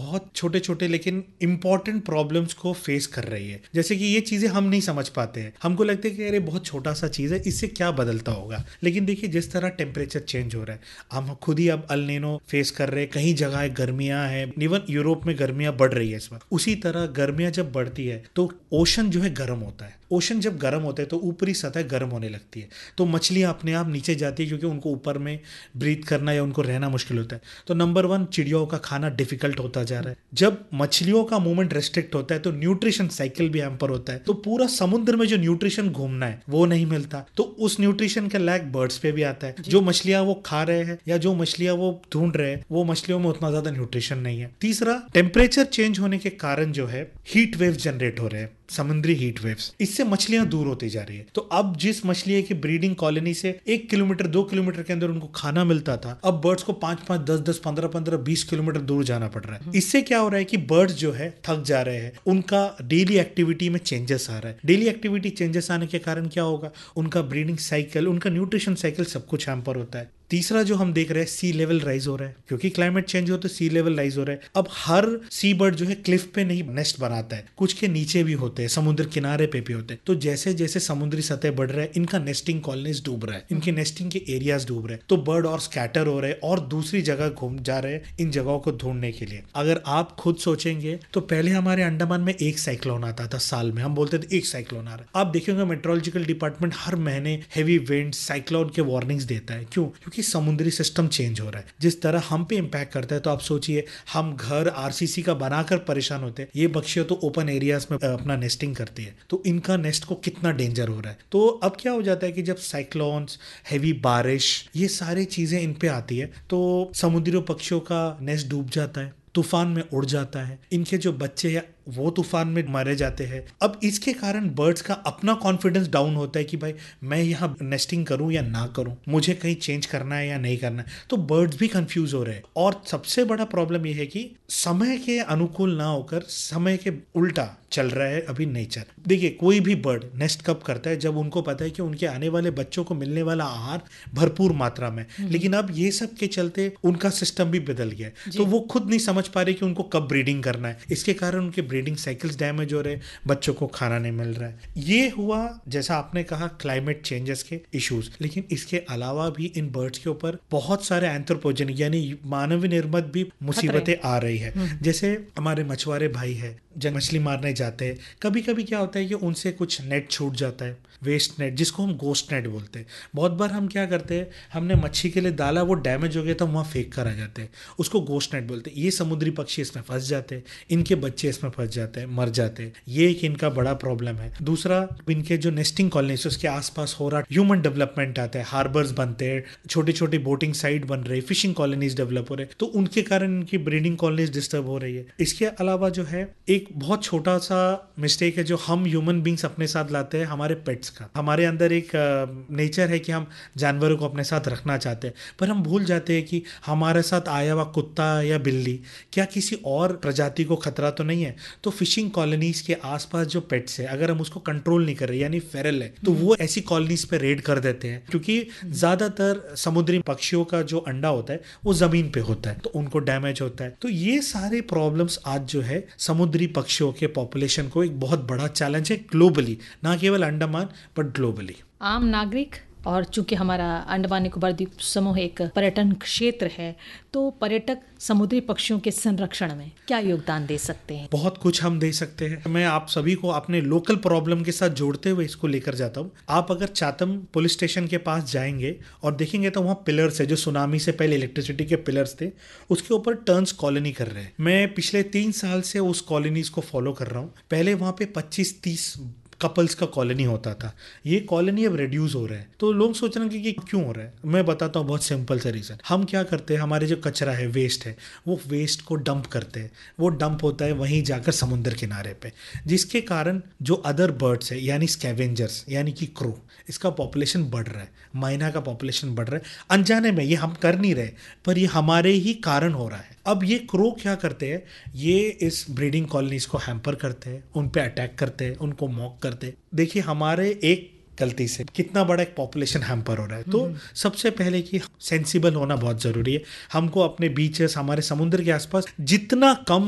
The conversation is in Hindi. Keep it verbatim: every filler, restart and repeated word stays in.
बहुत छोटे छोटे लेकिन इंपॉर्टेंट प्रॉब्लम्स को फेस कर रही है। जैसे कि ये चीजें हम नहीं समझ पाते हैं, हमको लगता है कि अरे बहुत छोटा सा चीज है, इससे क्या बदलता होगा। लेकिन देखिए जिस तरह टेम्परेचर चेंज हो रहा है, हम खुद ही अब अल नीनो फेस कर रहे हैं, कहीं जगह गर्मियां हैं, इवन यूरोप में गर्मियां बढ़ रही है इस वक्त। उसी तरह गर्मियां जब बढ़ती है तो ओशन जो है गर्म होता है। ओशन जब गर्म होता है तो ऊपरी सतह गर्म होने लगती है, तो मछलियां अपने आप नीचे जाती है क्योंकि उनको ऊपर में ब्रीथ करना या उनको रहना मुश्किल होता है। तो नंबर वन, चिड़ियों का खाना डिफिकल्ट होता जा रहा है। जब मछलियों का मूवमेंट रेस्ट्रिक्ट होता है तो न्यूट्रिशन साइकिल भी हैम्पर होता है, तो पूरा समुद्र में जो न्यूट्रिशन घूमना है वो नहीं मिलता, तो उस न्यूट्रिशन का लैक बर्ड्स पे भी आता है। जो मछलियां वो खा रहे हैं या जो मछलियां वो ढूंढ रहे हैं, वो मछलियों में उतना ज्यादा न्यूट्रिशन नहीं है। तीसरा, टेम्परेचर चेंज होने के कारण जो है हीट वेव जनरेट हो रहे हैं, समुद्री हीट वेव्स, इससे मछलियां दूर होती जा रही है। तो अब जिस मछली की ब्रीडिंग कॉलोनी से एक किलोमीटर दो किलोमीटर के अंदर उनको खाना मिलता था, अब बर्ड्स को पांच पांच दस दस पंद्रह पंद्रह बीस किलोमीटर दूर जाना पड़ रहा है। इससे क्या हो रहा है कि बर्ड्स जो है थक जा रहे हैं, उनका डेली एक्टिविटी में चेंजेस आ रहा है। डेली एक्टिविटी चेंजेस आने के कारण क्या होगा, उनका ब्रीडिंग साइकिल, उनका न्यूट्रिशन साइकिल सब कुछ हैम्पर होता है। तीसरा जो हम देख रहे हैं, सी लेवल राइज हो रहा है, क्योंकि क्लाइमेट चेंज हो तो सी लेवल राइज हो रहा है। अब हर सी बर्ड जो है क्लिफ पे नहीं नेस्ट बनाता है, कुछ के नीचे भी होते हैं, समुद्र किनारे पे भी होते हैं। तो जैसे जैसे समुद्री सतह बढ़ रहा है, इनका नेस्टिंग कॉलोनीज डूब रहा है, इनके नेस्टिंग के एरियाज डूब रहे हैं, तो बर्ड और स्कैटर हो रहे हैं और दूसरी जगह घूम जा रहे हैं इन जगहों को ढूंढने के लिए। अगर आप खुद सोचेंगे तो पहले हमारे अंडमान में एक साइक्लोन आता था साल में, हम बोलते थे एक साइक्लोन आ रहा है। आप देखेंगे मेट्रोलॉजिकल डिपार्टमेंट हर महीने हैवी विंड, साइक्लोन के वार्निंग्स देता है। क्यों? क्योंकि समुद्री सिस्टम चेंज हो रहा है। जिस तरह हम पे इंपैक्ट करता है, तो आप सोचिए हम घर आरसीसी का बनाकर परेशान होते हैं, ये पक्षियां तो ओपन एरियाज में अपना नेस्टिंग करती है, तो इनका नेस्ट को कितना डेंजर हो रहा है। तो अब क्या हो जाता है कि जब साइक्लोन्स, हैवी बारिश, ये सारी चीजें इन पे आती है, तो समुद्री पक्षियों का नेस्ट डूब जाता है, तूफान में उड़ जाता है, इनके जो बच्चे हैं वो तूफान में मारे जाते हैं। अब इसके कारण बर्ड्स का अपना कॉन्फिडेंस डाउन होता है कि भाई मैं यहाँ नेस्टिंग करूं या ना करूं, मुझे कहीं चेंज करना है या नहीं करना है। तो बर्ड्स भी कंफ्यूज हो रहे हैं। और सबसे बड़ा प्रॉब्लम यह है कि समय के अनुकूल ना होकर समय के उल्टा चल रहा है अभी नेचर। देखिए कोई भी बर्ड नेस्ट कब करता है, जब उनको पता है कि उनके आने वाले बच्चों को मिलने वाला आहार भरपूर मात्रा में। लेकिन अब ये सब के चलते उनका सिस्टम भी बदल गया है, तो वो खुद नहीं समझ पा रहे कि उनको कब ब्रीडिंग करना है। इसके कारण उनके ब्रीडिंग साइकिल्स डैमेज हो रहे, बच्चों को खाना नहीं मिल रहा है। ये हुआ जैसा आपने कहा क्लाइमेट चेंजेस के इश्यूज, लेकिन इसके अलावा भी इन बर्ड्स के ऊपर बहुत सारे एंथ्रोपोजेनिक यानी मानव निर्मित भी मुसीबतें आ रही है। जैसे हमारे मछुआरे भाई है, जब मछली मारने जाते हैं, कभी कभी क्या होता है कि उनसे कुछ नेट छूट जाता है, वेस्ट नेट, जिसको हम गोस्ट नेट बोलते हैं। बहुत बार हम क्या करते हैं, हमने मच्छी के लिए डाला, वो डैमेज हो गया तो हम वहाँ फेंक कर आ जाते हैं, उसको गोस्ट नेट बोलते हैं। ये समुद्री पक्षी इसमें फंस जाते हैं, इनके बच्चे इसमें फंस जाते हैं, मर जाते हैं। ये एक इनका बड़ा प्रॉब्लम है। दूसरा, इनके जो नेस्टिंग कॉलोनीज उसके आसपास हो रहा ह्यूमन डेवलपमेंट आता है, हार्बर्स बनते हैं, छोटी छोटी बोटिंग साइट बन रही, फिशिंग कॉलोनीज डेवलप हो रहे, तो उनके कारण इनकी ब्रीडिंग कॉलोनीज डिस्टर्ब हो रही है। इसके अलावा जो है एक बहुत छोटा सा मिस्टेक है जो हम ह्यूमन बींग्स अपने साथ लाते हैं, हमारे पेट्स का। हमारे अंदर एक नेचर है कि हम जानवरों को अपने साथ रखना चाहते हैं, पर हम भूल जाते हैं कि हमारे साथ आया हुआ कुत्ता या बिल्ली क्या किसी और प्रजाति को खतरा तो नहीं है। तो फिशिंग कॉलोनीज के आसपास जो पेट्स है, अगर हम उसको कंट्रोल नहीं कर रहे यानी फेरल है, तो वो ऐसी कॉलोनीज पे रेड कर देते हैं, क्योंकि ज्यादातर समुद्री पक्षियों का जो अंडा होता है वो जमीन पे होता है, तो उनको डैमेज होता है। तो ये सारे प्रॉब्लम्स आज जो है समुद्री पक्षियों के पॉपुलेशन को एक बहुत बड़ा चैलेंज है ग्लोबली, ना केवल अंडमान बट ग्लोबली। आम नागरिक और चूंकि हमारा अंडमान निकोबार द्वीप समूह एक पर्यटन क्षेत्र है, तो पर्यटक समुद्री पक्षियों के संरक्षण में क्या योगदान दे सकते हैं? बहुत कुछ हम दे सकते हैं। मैं आप सभी को अपने लोकल प्रॉब्लम के साथ जोड़ते हुए इसको लेकर जाता हूँ। आप अगर चातम पुलिस स्टेशन के पास जाएंगे और देखेंगे तो वहाँ पिलर्स है, जो सुनामी से पहले इलेक्ट्रिसिटी के पिलर्स थे, उसके ऊपर टर्न्स कॉलोनी कर रहे हैं। मैं पिछले तीन साल से उस कॉलोनीज को फॉलो कर रहा हूँ। पहले वहाँ पे पच्चीस तीस कपल्स का कॉलोनी होता था, ये कॉलोनी अब रिड्यूस हो रहा है। तो लोग सोच रहे हैं कि क्यों हो रहा है। मैं बताता हूँ बहुत सिंपल सा रीज़न। हम क्या करते हैं, हमारे जो कचरा है, वेस्ट है, वो वेस्ट को डंप करते हैं, वो डंप होता है वहीं जाकर समुद्र किनारे पे, जिसके कारण जो अदर बर्ड्स है यानी स्कैवेंजर्स यानी कि क्रो, इसका पॉपुलेशन बढ़ रहा है, मैना का पॉपुलेशन बढ़ रहा है। अनजाने में, ये हम कर नहीं रहे, पर ये हमारे ही कारण हो रहा है। अब ये क्रो क्या करते हैं, ये इस ब्रीडिंग कॉलोनीज को हैम्पर करते हैं, उन पे अटैक करते हैं, उनको मॉक करते हैं। देखिए हमारे एक गलती से कितना बड़ा एक पॉपुलेशन हैम्पर हो रहा है। तो सबसे पहले कि सेंसिबल होना बहुत जरूरी है। हमको अपने बीचेस, हमारे समुद्र के आसपास जितना कम